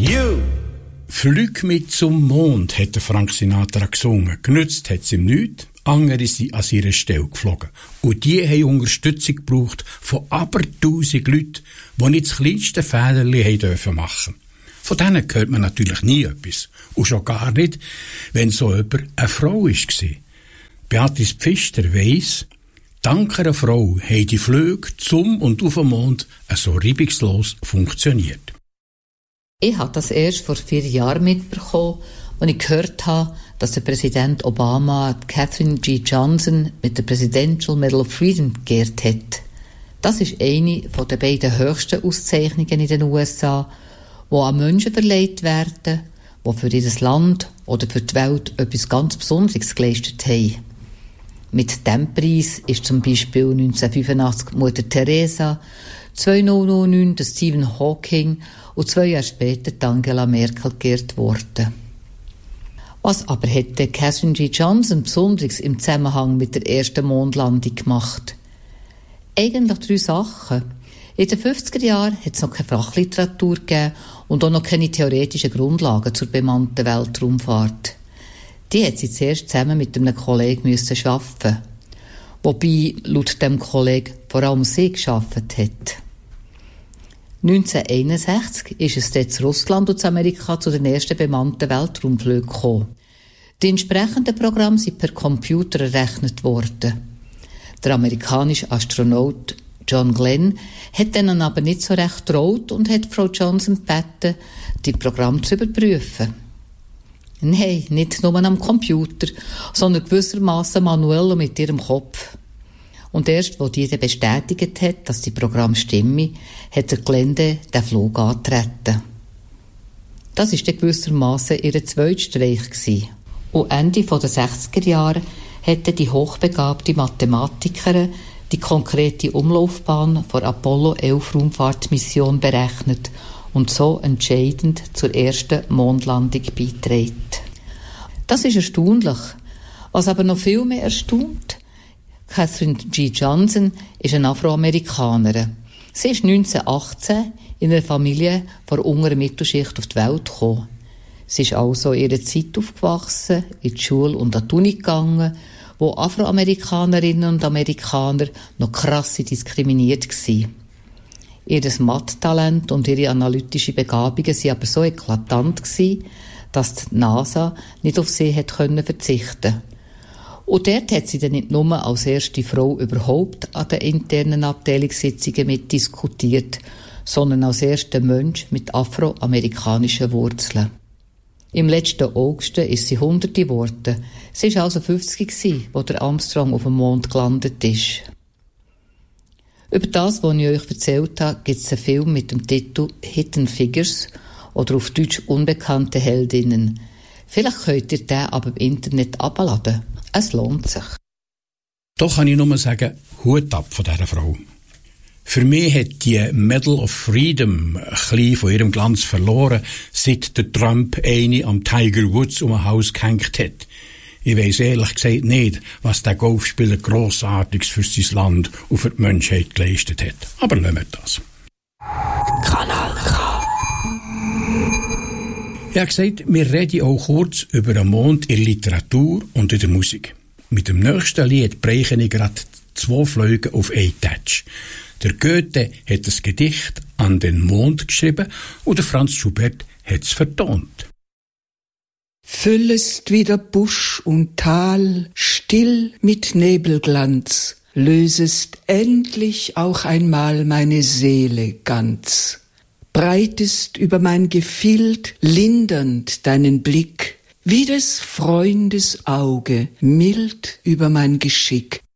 you. «Flüg mit zum Mond», hat Frank Sinatra gesungen. Genützt hat es ihm nichts. Andere sind an ihre Stelle geflogen. Und die haben Unterstützung gebraucht von aber 1000 Leuten, die nicht das kleinste Fehlerchen dürfen machen. Von denen hört man natürlich nie etwas. Und schon gar nicht, wenn so jemand eine Frau war. Beatrice Pfister weiss, dank einer Frau haben die Flüge zum und auf den Mond so reibungslos funktioniert. Ich habe das erst vor 4 Jahren mitbekommen, als ich gehört habe, dass der Präsident Obama Katherine G. Johnson mit der Presidential Medal of Freedom geehrt hat. Das ist eine der beiden höchsten Auszeichnungen in den USA, die an Menschen verleiht werden, die für ihr Land oder für die Welt etwas ganz Besonderes geleistet haben. Mit diesem Preis ist zum Beispiel 1985 Mutter Teresa, 2009 der Stephen Hawking und 2 Jahre später Angela Merkel geehrt worden. Was aber hätte Katherine G. Johnson Besonderes im Zusammenhang mit der ersten Mondlandung gemacht? Eigentlich 3 Sachen. In den 50er Jahren hat es noch keine Fachliteratur gegeben und auch noch keine theoretischen Grundlagen zur bemannten Weltraumfahrt. Die hat sie zuerst zusammen mit einem Kollegen schaffen. Wobei laut dem Kollegen vor allem sie geschafft hat. 1961 ist es dann zu Russland und zu Amerika zu den ersten bemannten Weltraumflügen gekommen. Die entsprechenden Programme sind per Computer errechnet worden. Der amerikanische Astronaut John Glenn hat denen aber nicht so recht getraut und hat Frau Johnson gebeten, die Programme zu überprüfen. Nein, nicht nur am Computer, sondern gewissermaßen manuell und mit ihrem Kopf. Und erst, als die bestätigt hat, dass die Programme stimmen, hat der Gelände den Flug angetreten. Das war dann gewissermaßen ihr zweiter Streich gewesen. Und Ende der 60er Jahre hätte die hochbegabte Mathematikerin die konkrete Umlaufbahn der Apollo 11 Raumfahrtmission berechnet und so entscheidend zur ersten Mondlandung beiträgt. Das ist erstaunlich. Was aber noch viel mehr erstaunt, Katherine G. Johnson ist eine Afroamerikanerin. Sie ist 1918 in einer Familie der unteren Mittelschicht auf die Welt gekommen. Sie ist also in ihrer Zeit aufgewachsen, in die Schule und an die Uni gegangen, wo Afroamerikanerinnen und Amerikaner noch krass diskriminiert waren. Ihr Mathtalent und ihre analytische Begabungen waren aber so eklatant, dass die NASA nicht auf sie verzichten konnte. Und dort hat sie dann nicht nur als erste Frau überhaupt an den internen Abteilungssitzungen mitdiskutiert, sondern als erster Mensch mit afroamerikanischen Wurzeln. Im letzten August ist sie 100 geworden. Sie war also 50, als der Armstrong auf dem Mond gelandet ist. Über das, was ich euch erzählt habe, gibt es einen Film mit dem Titel «Hidden Figures» oder auf Deutsch «Unbekannte Heldinnen». Vielleicht könnt ihr den aber im Internet abladen. Es lohnt sich. Doch kann ich nur sagen, Hut ab von dieser Frau. Für mich hat die Medal of Freedom ein bisschen von ihrem Glanz verloren, seit der Trump eine am Tiger Woods um ein Haus gehängt hat. Ich weiss ehrlich gesagt nicht, was der Golfspieler Grossartiges für sein Land und für die Menschheit geleistet hat. Aber lassen wir das. Kanal K. Ich habe gesagt, wir reden auch kurz über den Mond in der Literatur und in der Musik. Mit dem nächsten Lied breche ich gerade 2 Flüge auf einen Touch. Der Goethe hat das Gedicht an den Mond geschrieben und der Franz Schubert hat es vertont. Füllest wieder Busch und Tal still mit Nebelglanz, lösest endlich auch einmal meine Seele ganz. Breitest über mein Gefild lindernd deinen Blick, wie des Freundes Auge mild über mein Geschick.